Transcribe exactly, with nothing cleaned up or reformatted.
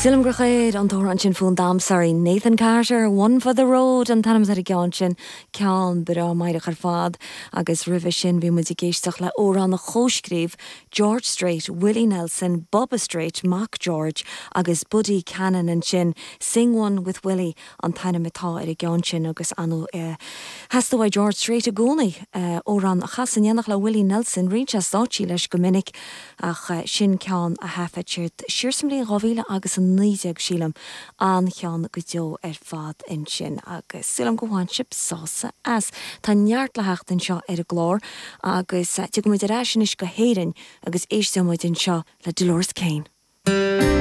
Silm Grachéid an tóir an sin fún damsarí Nathan Carter, One for the Road an tanam ar a gan sin cean bra maidach ar fad agus rih sin bhí muid géisteach le órán na chóscríb George Strait, Willie Nelson, Bubba Strait, Mac George agus Buddy Cannon an sin Sing One with Willie an tanam atá ar a gan sin agus anú uh, hasú George Strait a gcónaí uh, órán a chasannéannach le Willie Nelson rinse státí leis go minic ach uh, sin cean a hefa tíirt siirsamlí rovíle agus an níideag sílam an chean go deo ar fad in sin agus sílam go bháin sib sása as tá neart le hecht in seo ar a glór agus uh, tu go muid a ráisinis go héireann agus éiste muid in seo le Dolores Kane.